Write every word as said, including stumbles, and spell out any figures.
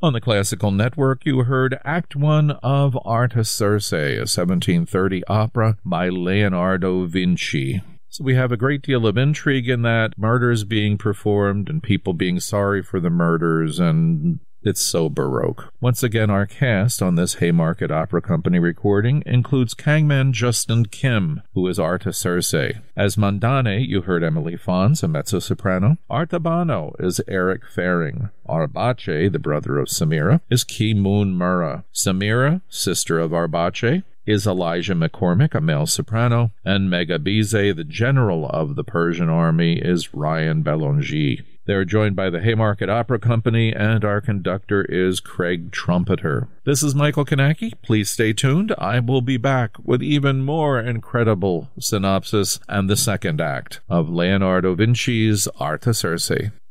On the Classical Network, you heard Act One of Artaserse, a seventeen thirty opera by Leonardo Vinci. So we have a great deal of intrigue in that, murders being performed and people being sorry for the murders, and it's so Baroque. Once again, our cast on this Haymarket Opera Company recording includes Kangman Justin Kim, who is Artaserse. As Mandane, you heard Emily Fons, a mezzo-soprano. Artabano is Eric Faring. Arbace, the brother of Samira, is Ki Moon Murrah. Samira, sister of Arbace, is Elijah McCormick, a male soprano, and Megabize, the general of the Persian army, is Ryan Bellongy. They are joined by the Haymarket Opera Company, and our conductor is Craig Trumpeter. This is Michael Kanaki. Please stay tuned. I will be back with even more incredible synopsis and the second act of Leonardo Vinci's Artaserse.